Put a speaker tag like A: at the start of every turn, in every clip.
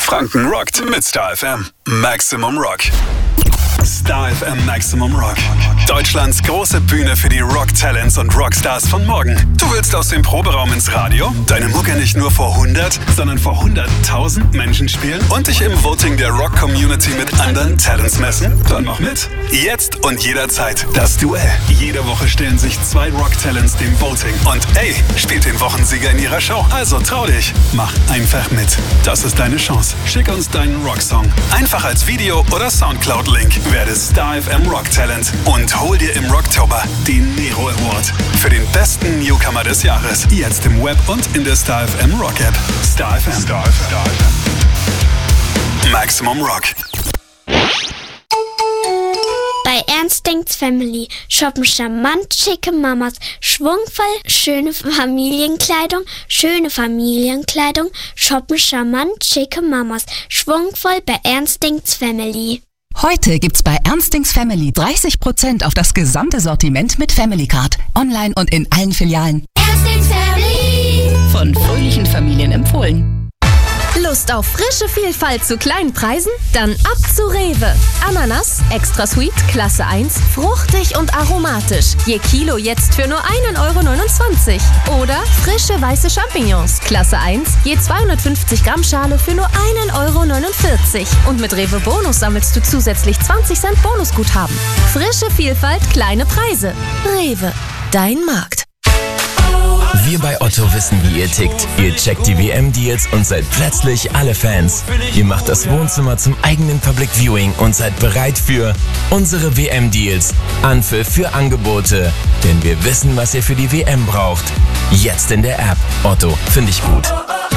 A: Franken rockt mit Star FM. Maximum Rock. Star FM Maximum Rock. Deutschlands große Bühne für die Rock-Talents und Rockstars von morgen. Du willst aus dem Proberaum ins Radio, deine Mucke nicht nur vor 100, sondern vor 100.000 Menschen spielen und dich im Voting der Rock-Community mit anderen Talents messen? Dann mach mit. Jetzt und jederzeit das Duell. Jede Woche stellen sich 2 Rock-Talents dem Voting. Und ey, spielt den Wochensieger in ihrer Show. Also trau dich. Mach einfach mit. Das ist deine Chance. Schick uns deinen Rocksong. Einfach als Video oder Soundcloud-Link. Werde Star FM Rock Talent und hol dir im Rocktober den Nero Award für den besten Newcomer des Jahres. Jetzt im Web und in der Star FM Rock App. Star FM. Maximum Rock.
B: Bei Ernst denkt's Family shoppen charmant schicke Mamas, schwungvoll schöne Familienkleidung, shoppen charmant schicke Mamas, schwungvoll bei Ernst denkt's Family.
C: Heute gibt's bei Ernstings Family 30% auf das gesamte Sortiment mit Family Card. Online und in allen Filialen.
B: Ernstings Family.
C: Von fröhlichen Familien empfohlen.
D: Lust auf frische Vielfalt zu kleinen Preisen? Dann ab zu Rewe. Ananas, extra sweet, Klasse 1, fruchtig und aromatisch. Je Kilo jetzt für nur 1,29 €. Oder frische weiße Champignons, Klasse 1, je 250 Gramm Schale für nur 1,49 €. Und mit Rewe Bonus sammelst du zusätzlich 20 Cent Bonusguthaben. Frische Vielfalt, kleine Preise. Rewe, dein Markt.
E: Wir bei Otto wissen, wie ihr tickt. Ihr checkt die WM-Deals und seid plötzlich alle Fans. Ihr macht das Wohnzimmer zum eigenen Public Viewing und seid bereit für unsere WM-Deals. Anpfiff für Angebote. Denn wir wissen, was ihr für die WM braucht. Jetzt in der App. Otto, finde ich gut.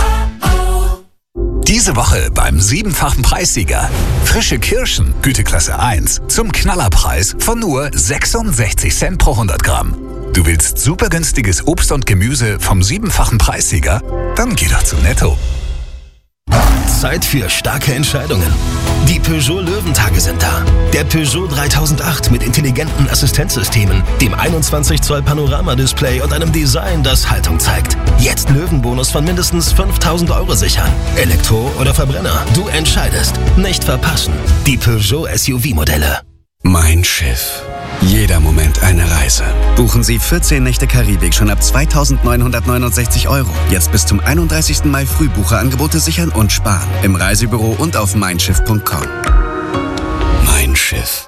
A: Diese Woche beim 7-fachen Preissieger. Frische Kirschen, Güteklasse 1, zum Knallerpreis von nur 66 Cent pro 100 Gramm. Du willst super günstiges Obst und Gemüse vom 7-fachen Preissieger? Dann geh doch zu Netto.
F: Zeit für starke Entscheidungen. Die Peugeot Löwentage sind da. Der Peugeot 3008 mit intelligenten Assistenzsystemen, dem 21 Zoll Panoramadisplay und einem Design, das Haltung zeigt. Jetzt Löwenbonus von mindestens 5.000 € sichern. Elektro oder Verbrenner, du entscheidest. Nicht verpassen. Die Peugeot SUV-Modelle.
G: Mein Schiff. Jeder Moment eine Reise. Buchen Sie 14 Nächte Karibik schon ab 2.969 €. Jetzt bis zum 31. Mai Frühbucherangebote sichern und sparen. Im Reisebüro und auf meinschiff.com. Mein Schiff.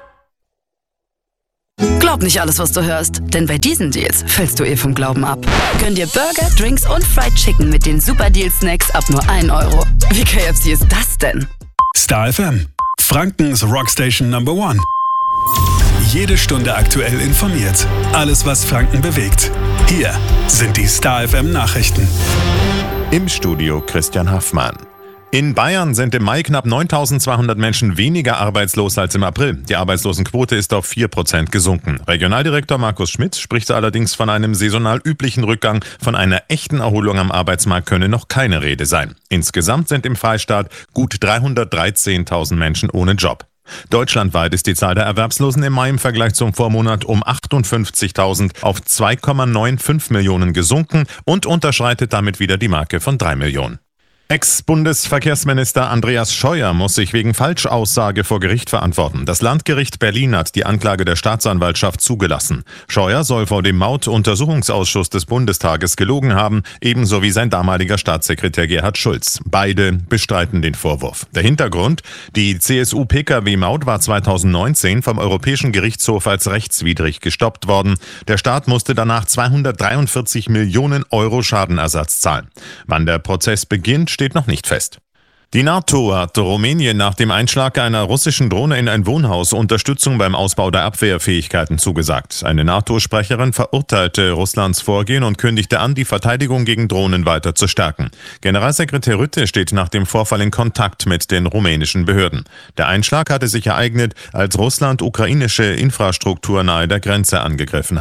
H: Glaub nicht alles, was du hörst, denn bei diesen Deals fällst du vom Glauben ab. Gönn dir Burger, Drinks und Fried Chicken mit den Super Deal Snacks ab nur 1 €. Wie KFC ist das denn?
A: Star FM. Frankens Rockstation Number 1. Jede Stunde aktuell informiert. Alles, was Franken bewegt. Hier sind die Star FM Nachrichten.
I: Im Studio Christian Haffmann. In Bayern sind im Mai knapp 9.200 Menschen weniger arbeitslos als im April. Die Arbeitslosenquote ist auf 4% gesunken. Regionaldirektor Markus Schmidt spricht allerdings von einem saisonal üblichen Rückgang. Von einer echten Erholung am Arbeitsmarkt könne noch keine Rede sein. Insgesamt sind im Freistaat gut 313.000 Menschen ohne Job. Deutschlandweit ist die Zahl der Erwerbslosen im Mai im Vergleich zum Vormonat um 58.000 auf 2,95 Millionen gesunken und unterschreitet damit wieder die Marke von 3 Millionen. Ex-Bundesverkehrsminister Andreas Scheuer muss sich wegen Falschaussage vor Gericht verantworten. Das Landgericht Berlin hat die Anklage der Staatsanwaltschaft zugelassen. Scheuer soll vor dem Maut-Untersuchungsausschuss des Bundestages gelogen haben, ebenso wie sein damaliger Staatssekretär Gerhard Schulz. Beide bestreiten den Vorwurf. Der Hintergrund: Die CSU-Pkw-Maut war 2019 vom Europäischen Gerichtshof als rechtswidrig gestoppt worden. Der Staat musste danach 243 Millionen € Schadenersatz zahlen. Wann der Prozess beginnt, steht noch nicht fest. Die NATO hat Rumänien nach dem Einschlag einer russischen Drohne in ein Wohnhaus Unterstützung beim Ausbau der Abwehrfähigkeiten zugesagt. Eine NATO-Sprecherin verurteilte Russlands Vorgehen und kündigte an, die Verteidigung gegen Drohnen weiter zu stärken. Generalsekretär Rutte steht nach dem Vorfall in Kontakt mit den rumänischen Behörden. Der Einschlag hatte sich ereignet, als Russland ukrainische Infrastruktur nahe der Grenze angegriffen hat.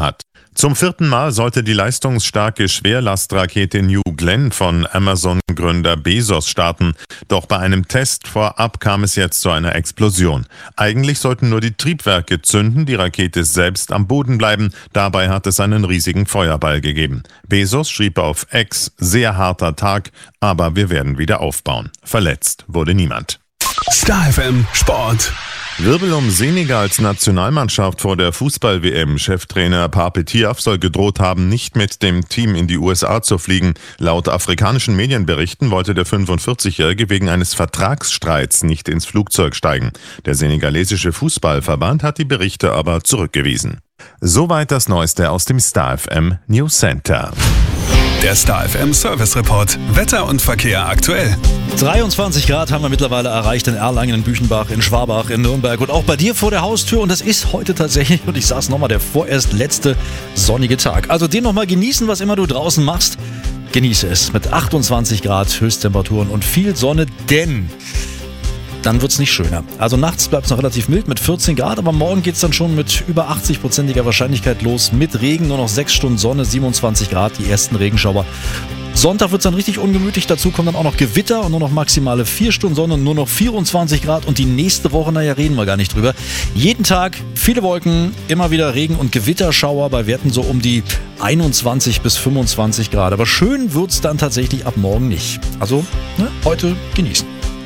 I: Zum 4. Mal sollte die leistungsstarke Schwerlastrakete New Glenn von Amazon-Gründer Bezos starten. Doch bei einem Test vorab kam es jetzt zu einer Explosion. Eigentlich sollten nur die Triebwerke zünden, die Rakete selbst am Boden bleiben. Dabei hat es einen riesigen Feuerball gegeben. Bezos schrieb auf X: sehr harter Tag, aber wir werden wieder aufbauen. Verletzt wurde niemand.
A: Star FM Sport.
I: Wirbel um Senegals Nationalmannschaft vor der Fußball-WM. Cheftrainer Pape Thiaw soll gedroht haben, nicht mit dem Team in die USA zu fliegen. Laut afrikanischen Medienberichten wollte der 45-Jährige wegen eines Vertragsstreits nicht ins Flugzeug steigen. Der senegalesische Fußballverband hat die Berichte aber zurückgewiesen. Soweit das Neueste aus dem Star FM News Center.
A: Der Star FM Service Report. Wetter und Verkehr aktuell.
J: 23 Grad haben wir mittlerweile erreicht in Erlangen, in Büchenbach, in Schwabach, in Nürnberg und auch bei dir vor der Haustür. Und das ist heute tatsächlich, und ich sag's nochmal, der vorerst letzte sonnige Tag. Also den nochmal genießen, was immer du draußen machst. Genieße es mit 28 Grad Höchsttemperaturen und viel Sonne, denn dann wird's nicht schöner. Also nachts bleibt es noch relativ mild mit 14 Grad, aber morgen geht's dann schon mit über 80%iger Wahrscheinlichkeit los. Mit Regen, nur noch 6 Stunden Sonne, 27 Grad, die ersten Regenschauer. Sonntag wird's dann richtig ungemütlich, dazu kommen dann auch noch Gewitter und nur noch maximale 4 Stunden Sonne und nur noch 24 Grad. Und die nächste Woche, naja, reden wir gar nicht drüber. Jeden Tag viele Wolken, immer wieder Regen und Gewitterschauer bei Werten so um die 21 bis 25 Grad. Aber schön wird's dann tatsächlich ab morgen nicht. Also heute genießen.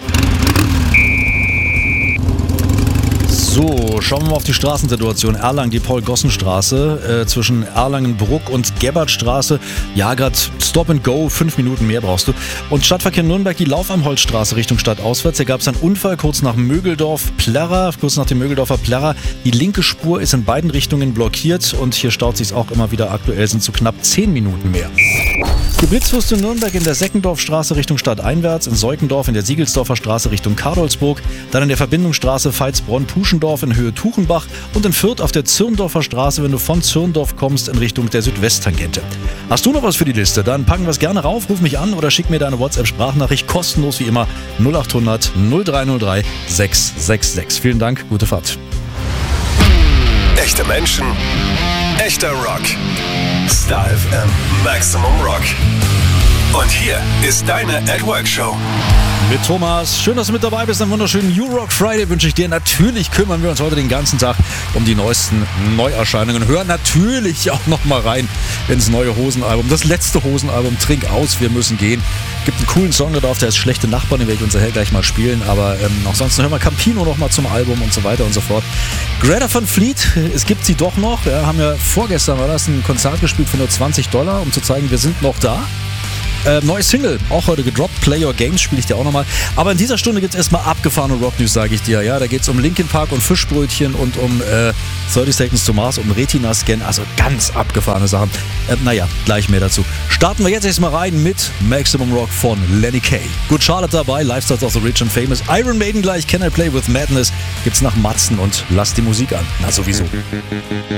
J: So, schauen wir mal auf die Straßensituation. Erlangen, die Paul-Gossen-Straße zwischen Erlangen-Bruck und Gebhardstraße. Ja, gerade Stop and Go, 5 Minuten mehr brauchst du. Und Stadtverkehr Nürnberg, die Lauf am Holzstraße Richtung Stadtauswärts. Hier gab es einen Unfall kurz nach Mögeldorf-Plärrer, kurz nach dem Mögeldorfer Plärrer. Die linke Spur ist in beiden Richtungen blockiert und hier staut sich auch immer wieder. Aktuell sind so knapp 10 Minuten mehr. Geblitzt wirst du in Nürnberg in der Seckendorfstraße Richtung Stadteinwärts, in Seukendorf in der Siegelsdorfer Straße Richtung Kadolsburg, dann in der Verbindungsstraße Veitsbronn-Puschendorf in Höhe Tuchenbach und in Fürth auf der Zirndorfer Straße, wenn du von Zirndorf kommst in Richtung der Südwesttangente. Hast du noch was für die Liste? Dann packen wir es gerne rauf, ruf mich an oder schick mir deine WhatsApp-Sprachnachricht kostenlos wie immer 0800 0303 666. Vielen Dank, gute Fahrt.
A: Echte Menschen, echter Rock. Star FM Maximum Rock. Und hier ist deine At-Work-Show.
J: Mit Thomas. Schön, dass du mit dabei bist. Einen wunderschönen New Rock Friday wünsche ich dir. Natürlich kümmern wir uns heute den ganzen Tag um die neuesten Neuerscheinungen. Hör natürlich auch noch mal rein ins neue Hosenalbum. Das letzte Hosenalbum, Trink aus, wir müssen gehen. Gibt einen coolen Song da drauf, der ist Schlechte Nachbarn, den werde ich uns nachher gleich mal spielen. Aber ansonsten hören wir Campino noch mal zum Album und so weiter und so fort. Greta Van Fleet, es gibt sie doch noch. Wir haben ja vorgestern war das ein Konzert gespielt für nur $20, um zu zeigen, wir sind noch da. Neues Single, auch heute gedroppt. Play Your Games spiele ich dir auch nochmal. Aber in dieser Stunde gibt es erstmal abgefahrene Rock-News, sage ich dir. Ja, da geht es um Linkin Park und Fischbrötchen und um 30 Seconds to Mars, um Retina-Scan. Also ganz abgefahrene Sachen. Naja, gleich mehr dazu. Starten wir jetzt erstmal rein mit Maximum Rock von Lenny Kaye. Good Charlotte dabei, Lifestyles of the Rich and Famous. Iron Maiden gleich, Can I Play with Madness? Gibt's nach Matzen und lass die Musik an. Na sowieso.